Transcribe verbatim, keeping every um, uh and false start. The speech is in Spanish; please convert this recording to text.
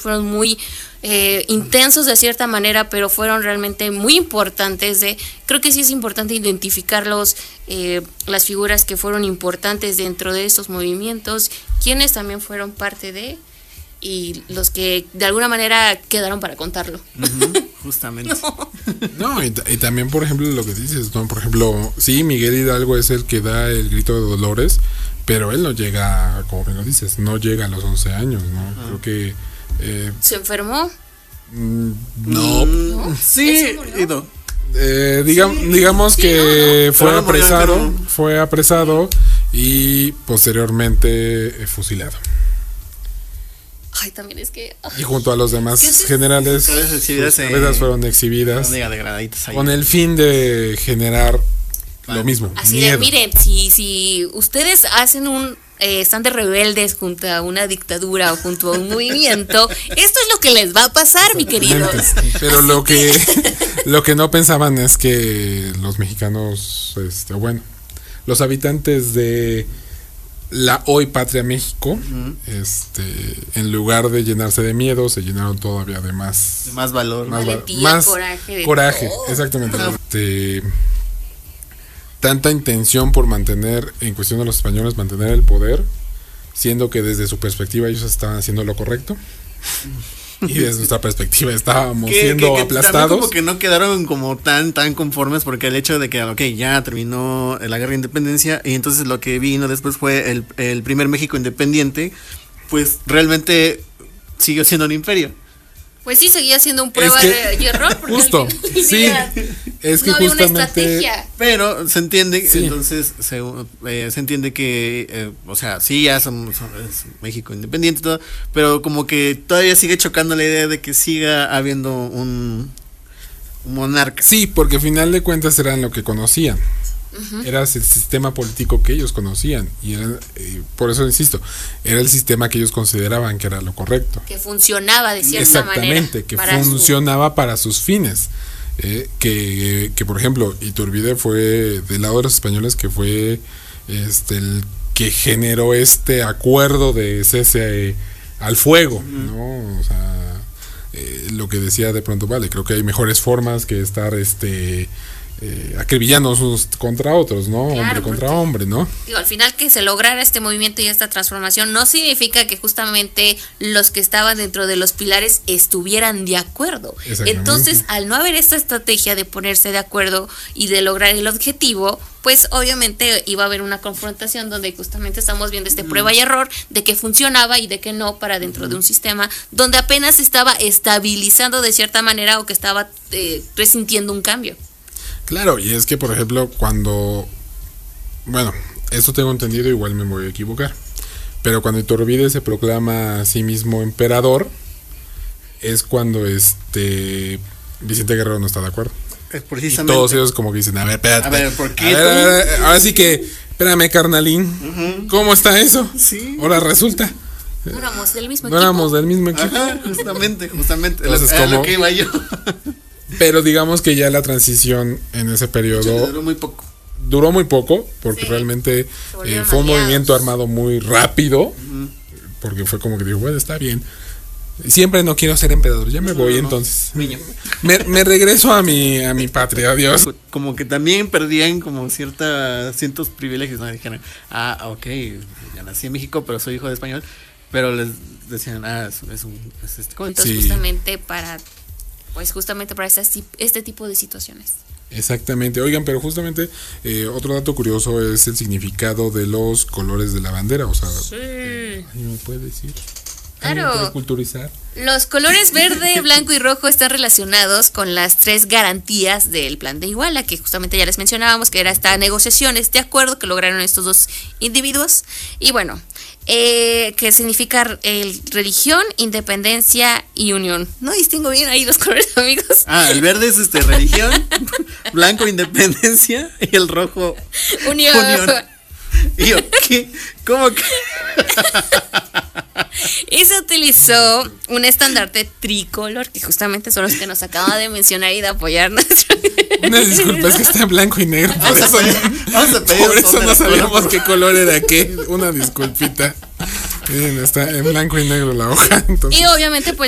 fueron muy eh, intensos de cierta manera, pero fueron realmente muy importantes. De, creo que sí es importante identificarlos, eh, las figuras que fueron importantes dentro de estos movimientos, quienes también fueron parte de, y los que de alguna manera quedaron para contarlo. Uh-huh, justamente. No, no y, y también, por ejemplo, lo que dices, ¿no? Por ejemplo, sí, Miguel Hidalgo es el que da el grito de Dolores, pero él no llega, como bien lo dices, no llega a los once años, ¿no? Uh-huh. Creo que... Eh, ¿Se enfermó? Mm, no. ¿No? Sí, no. Eh, digam, sí, digamos sí, que no, no. fue pero apresado, no, no. fue apresado y posteriormente eh, fusilado. Ay, también es que... Oh. Y junto a los demás es que generales, sus cabezas fueron exhibidas con el fin de generar vale. lo mismo, así miedo. De, miren, si, si ustedes hacen un... Eh, están de rebeldes junto a una dictadura o junto a un movimiento, esto es lo que les va a pasar, mi querido. Pero así lo que, que lo que no pensaban es que los mexicanos, este, bueno, los habitantes de la hoy patria México, uh-huh. este, en lugar de llenarse de miedo, se llenaron todavía de más, de más valor, más, valentía, más coraje, coraje, exactamente. Uh-huh. Este, tanta intención por mantener, en cuestión de los españoles, mantener el poder, siendo que desde su perspectiva ellos estaban haciendo lo correcto y desde nuestra perspectiva estábamos que, siendo que, que aplastados. Como que no quedaron como tan tan conformes, porque el hecho de que ok, ya terminó la guerra de independencia y entonces lo que vino después fue el, el primer México independiente, pues realmente siguió siendo un imperio. Pues sí, seguía siendo un prueba es que, de error. Porque justo, sí, es que no justamente. había una estrategia. Pero se entiende, sí. entonces se, eh, se entiende que, eh, o sea, sí, ya somos, somos México independiente y todo, pero como que todavía sigue chocando la idea de que siga habiendo un, un monarca. Sí, porque al final de cuentas eran lo que conocían. Uh-huh. Era el sistema político que ellos conocían y era, eh, por eso insisto, era el sistema que ellos consideraban que era lo correcto, que funcionaba de cierta exactamente, manera, que funcionaba su... para sus fines, eh, que, que por ejemplo Iturbide fue del lado de los españoles, que fue este el que generó este acuerdo de cese eh, al fuego, uh-huh. ¿no? O sea, eh, lo que decía de pronto, vale, creo que hay mejores formas que estar este Eh, acribillándonos unos contra otros, ¿no? Claro, hombre contra porque, hombre, ¿no? Digo, al final que se lograra este movimiento y esta transformación no significa que justamente los que estaban dentro de los pilares estuvieran de acuerdo. Entonces, al no haber esta estrategia de ponerse de acuerdo y de lograr el objetivo, pues obviamente iba a haber una confrontación donde justamente estamos viendo este mm. prueba y error de que funcionaba y de que no para dentro mm. de un sistema donde apenas se estaba estabilizando de cierta manera o que estaba eh, resintiendo un cambio. Claro, y es que, por ejemplo, cuando, bueno, esto tengo entendido, igual me voy a equivocar, pero cuando Iturbide se proclama a sí mismo emperador, es cuando este Vicente Guerrero no está de acuerdo. Es precisamente. Y todos ellos como que dicen, a ver, espérate. A ver, ¿por qué? A ver, a ver, a ver, ahora sí que, espérame, carnalín, uh-huh. ¿cómo está eso? Sí. Ahora resulta. No éramos del mismo no equipo. No éramos del mismo equipo. Ajá, justamente, justamente. Entonces, era como, lo que iba yo. Pero digamos que ya la transición en ese periodo duró muy poco. Duró muy poco, porque sí, realmente eh, fue un movimiento armado muy rápido, uh-huh. porque fue como que digo, bueno, está bien. Siempre no quiero ser emperador, ya me no, voy no, entonces. Niño. Me, me regreso a mi a mi patria, adiós. Como que también perdían como cierta, ciertos privilegios, ¿no? Dijeron, ah, ok, ya nací en México, pero soy hijo de español, pero les decían, ah, es, es un... Es este, entonces sí. justamente para... Pues justamente para este, este tipo de situaciones. Exactamente. Oigan, pero justamente eh, otro dato curioso es el significado de los colores de la bandera. O sea, sí. ¿alguien me puede decir? Claro. ¿Me puede culturizar? Los colores verde, blanco y rojo están relacionados con las tres garantías del Plan de Iguala, que justamente ya les mencionábamos, que era esta negociación, este acuerdo que lograron estos dos individuos. Y bueno, eh, que significa eh, religión, independencia y unión. No distingo bien ahí los colores, amigos. Ah, el verde es este religión, blanco independencia y el rojo unión. unión. Y yo, ¿qué? ¿Cómo que? Y se utilizó un estandarte tricolor, que justamente son los que nos acaba de mencionar y de apoyar nuestro... Una disculpa, es que está en blanco y negro. Por eso, vamos a pedir por eso no sabíamos qué color era qué. Una disculpita. Miren, está en blanco y negro la hoja. Entonces. Y obviamente, pues